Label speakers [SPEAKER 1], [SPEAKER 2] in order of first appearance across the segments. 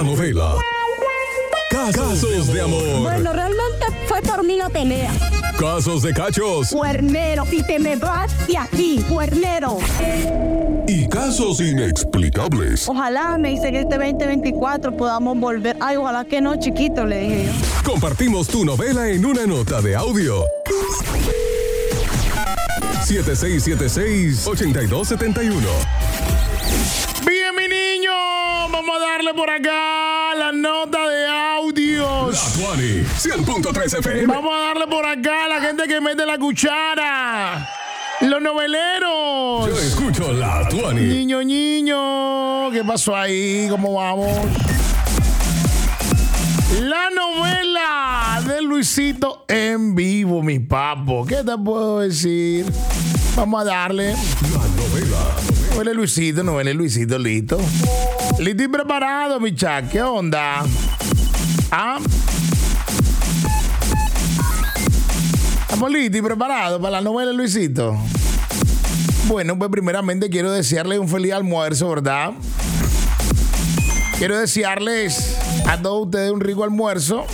[SPEAKER 1] novela Casos de amor.
[SPEAKER 2] Bueno, realmente fue por mí no tenía.
[SPEAKER 1] Casos de cachos.
[SPEAKER 2] Cuernero, y te me vas de aquí, cuernero.
[SPEAKER 1] Y casos inexplicables.
[SPEAKER 2] Ojalá, me dice que este 2024 podamos volver. Ay, ojalá que no, chiquito, le dije yo.
[SPEAKER 1] Compartimos tu novela en una nota de audio. 7676-8271.
[SPEAKER 3] Bien, mi niño, vamos a darle por acá la nota de audios.
[SPEAKER 1] La Tuani, 100.3 FM.
[SPEAKER 3] Vamos a darle por acá a la gente que mete la cuchara. Los noveleros.
[SPEAKER 1] Yo escucho la Tuani.
[SPEAKER 3] Niño, ¿qué pasó ahí? ¿Cmo vamos? La novela de Luisito en vivo, mi papo. ¿Qué te puedo decir? Vamos a darle.
[SPEAKER 1] La novela.
[SPEAKER 3] Novela Luisito, listo. Listo y preparado, mi chat. ¿Qué onda? ¿Ah? ¿Estamos listos y preparados para la novela de Luisito? Bueno, pues primeramente quiero desearles un feliz almuerzo, ¿verdad? Quiero desearles a todos ustedes un rico almuerzo.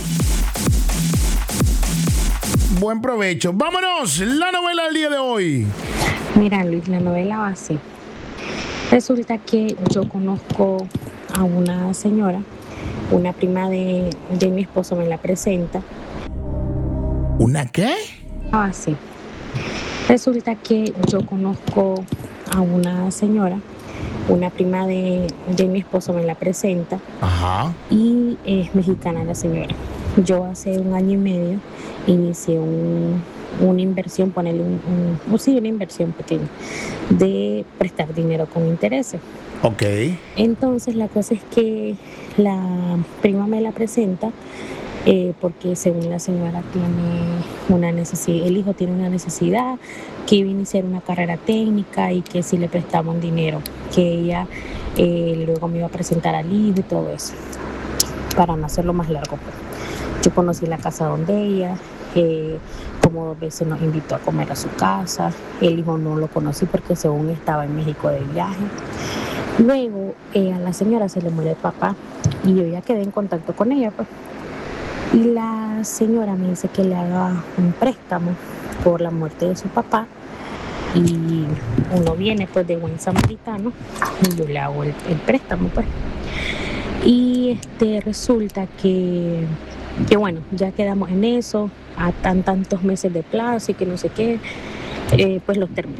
[SPEAKER 3] Buen provecho. ¡Vámonos! La novela del día de hoy.
[SPEAKER 4] Mira, Luis, la novela va así. Resulta que yo conozco a una señora, una prima de mi esposo me la presenta.
[SPEAKER 3] ¿Una qué?
[SPEAKER 4] Así. Resulta que yo conozco a una señora, una prima de mi esposo me la presenta.
[SPEAKER 3] Ajá.
[SPEAKER 4] Y es mexicana la señora. Yo hace 1 año y medio inicié una inversión, ponerle una inversión pequeña de prestar dinero con intereses.
[SPEAKER 3] Ok.
[SPEAKER 4] Entonces la cosa es que la prima me la presenta porque según la señora tiene una necesidad, el hijo tiene una necesidad, que iba a iniciar una carrera técnica y que si le prestaban dinero, que ella luego me iba a presentar al hijo y todo eso, para no hacerlo más largo. Yo conocí la casa donde ella, como 2 veces nos invitó a comer a su casa. El hijo no lo conocí porque según estaba en México de viaje. Luego a la señora se le muere el papá y yo ya quedé en contacto con ella, pues. Y la señora me dice que le haga un préstamo por la muerte de su papá y uno viene pues de buen samaritano y yo le hago el préstamo, pues. Y resulta que bueno, ya quedamos en eso, a tantos meses de plazo y que no sé qué, pues los termino.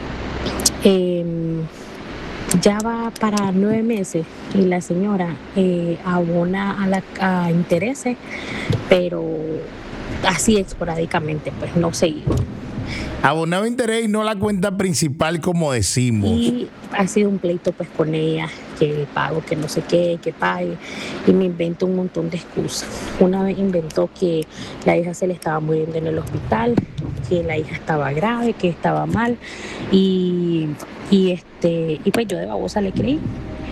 [SPEAKER 4] Ya va para 9 meses y la señora abona a intereses, pero así esporádicamente, pues no seguido.
[SPEAKER 3] Abonado interés y no la cuenta principal, como decimos.
[SPEAKER 4] Y ha sido un pleito pues con ella, que el pago, que no sé qué, que pague, y me invento un montón de excusas. Una vez inventó que la hija se le estaba muriendo en el hospital, que la hija estaba grave, que estaba mal, y pues yo de babosa le creí.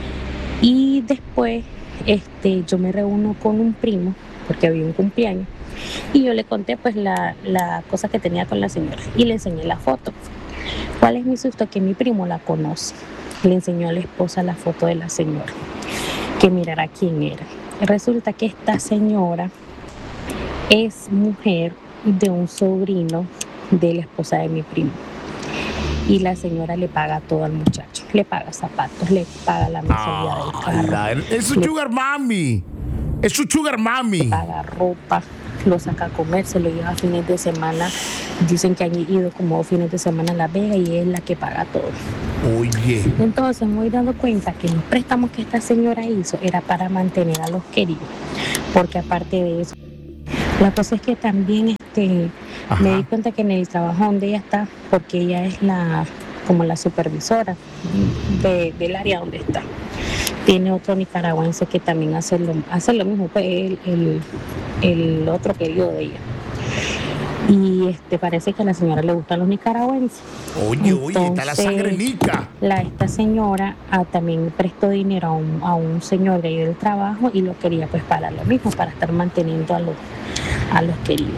[SPEAKER 4] Y después yo me reúno con un primo, porque había un cumpleaños, y yo le conté pues la cosa que tenía con la señora y le enseñé la foto. ¿Cuál es mi susto? Que mi primo la conoce. Le enseñó a la esposa la foto de la señora, que mirara quién era. Resulta que esta señora es mujer de un sobrino de la esposa de mi primo. Y la señora le paga todo al muchacho. Le paga zapatos, le paga la mensualidad del carro.
[SPEAKER 3] Es su sugar mami. Es su sugar mami.
[SPEAKER 4] Le paga ropa, lo saca a comer, se lo lleva a fines de semana. Dicen que han ido como fines de semana a La Vega y es la que paga todo.
[SPEAKER 3] Oye.
[SPEAKER 4] Entonces me voy dando cuenta que los préstamos que esta señora hizo era para mantener a los queridos. Porque aparte de eso, la cosa es que también me di cuenta que en el trabajo donde ella está, porque ella es como la supervisora del área donde está, tiene otro nicaragüense que también hace lo mismo, pues el otro querido de ella. Y parece que a la señora le gustan los nicaragüenses.
[SPEAKER 3] Oye, está la sangre nica.
[SPEAKER 4] Esta señora también prestó dinero a un señor de ahí del trabajo y lo quería pues para lo mismo, para estar manteniendo a los queridos.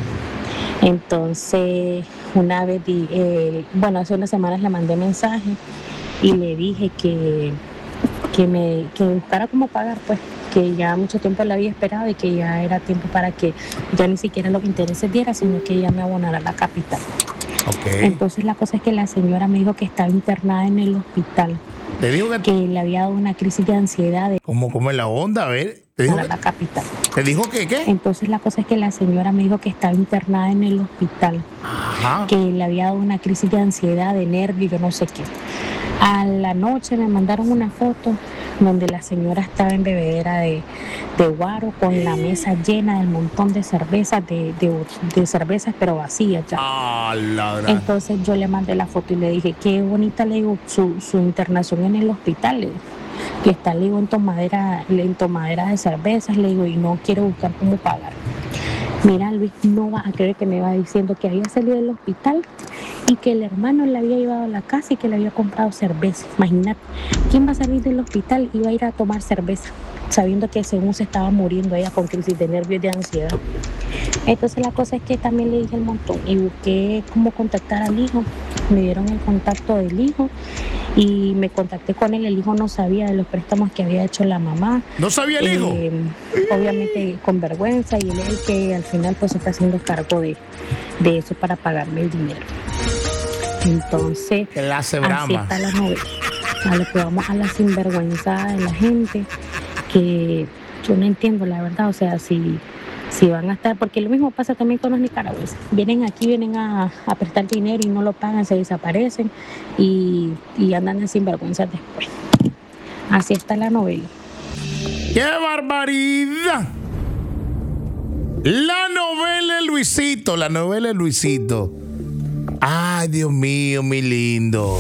[SPEAKER 4] Entonces, una vez, hace unas semanas le mandé mensaje y le dije que que me buscara cómo pagar, pues, que ya mucho tiempo la había esperado y que ya era tiempo para que ya ni siquiera los intereses diera, sino que ella me abonara la capital.
[SPEAKER 3] Okay.
[SPEAKER 4] Entonces la cosa es que la señora me dijo que estaba internada en el hospital.
[SPEAKER 3] Te digo
[SPEAKER 4] que le había dado una crisis de ansiedad.
[SPEAKER 3] ¿Cómo es la onda? A ver. ¿Te dijo
[SPEAKER 4] la capital.
[SPEAKER 3] ¿Te dijo que qué?
[SPEAKER 4] Entonces la cosa es que la señora me dijo que estaba internada en el hospital.
[SPEAKER 3] Ajá.
[SPEAKER 4] Que le había dado una crisis de ansiedad, de nervio, yo no sé qué. A la noche me mandaron una foto donde la señora estaba en bebedera de guaro con la mesa llena del montón de cervezas, de cervezas pero vacías ya. Entonces yo le mandé la foto y le dije, qué bonita, le digo, su internación en el hospital, le digo, que está, le digo, en tomadera de cervezas, le digo, y no quiere buscar cómo pagar. Mira, Luis, no vas a creer que me va diciendo que había salido del hospital y que el hermano le había llevado a la casa y que le había comprado cerveza. Imagínate, ¿quién va a salir del hospital y va a ir a tomar cerveza? Sabiendo que según se estaba muriendo ella con crisis de nervios y de ansiedad. Entonces la cosa es que también le dije el montón y busqué cómo contactar al hijo. Me dieron el contacto del hijo y me contacté con él. El hijo no sabía de los préstamos que había hecho la mamá.
[SPEAKER 3] ¿No sabía el hijo?
[SPEAKER 4] Obviamente con vergüenza, y él es el que al final pues se está haciendo cargo de eso para pagarme el dinero. Entonces, así está la novela. A lo que vamos a la sinvergüenza de la gente, que yo no entiendo la verdad, o sea, si van a estar, porque lo mismo pasa también con los nicaragüenses, vienen a prestar dinero y no lo pagan, se desaparecen y andan de sinvergüenza después. Así está la novela.
[SPEAKER 3] ¡Qué barbaridad! La novela de Luisito. Ay, Dios mío, mi lindo.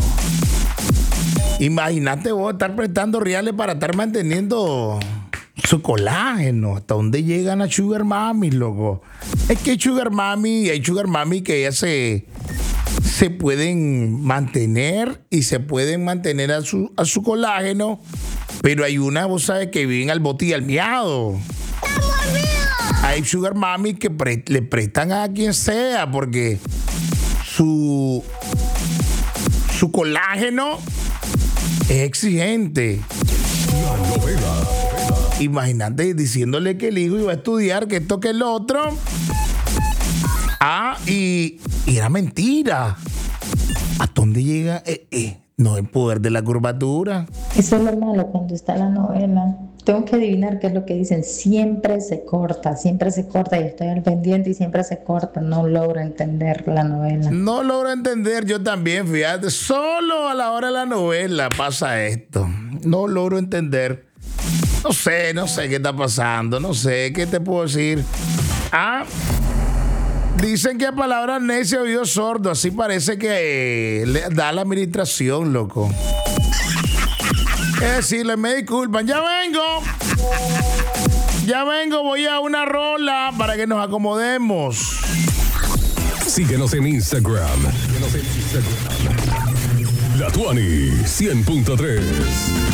[SPEAKER 3] Imagínate vos estar prestando reales para estar manteniendo su colágeno. ¿Hasta dónde llegan a Sugar Mami, loco? Es que hay Sugar Mami que ellas se pueden mantener y se pueden mantener a su colágeno, pero hay una, vos sabes, que viven al bote y al miado. Hay Sugar Mami que le prestan a quien sea porque su colágeno es exigente. Imagínate diciéndole que el hijo iba a estudiar, que esto, que el otro. Y era mentira. ¿A dónde llega? No, el poder de la curvatura.
[SPEAKER 5] Eso es lo malo cuando está la novela. Tengo que adivinar qué es lo que dicen. Siempre se corta y estoy al pendiente y siempre se corta. No logro entender la novela.
[SPEAKER 3] No logro entender, yo también, fíjate. Solo a la hora de la novela pasa esto. No logro entender. No sé qué está pasando. No sé qué te puedo decir. Dicen que a palabras necia oído sordo. Así parece que le da la administración, loco. Es decirle, me disculpan, ya vengo, voy a una rola para que nos acomodemos.
[SPEAKER 1] Síguenos en Instagram. La Tuani 100.3.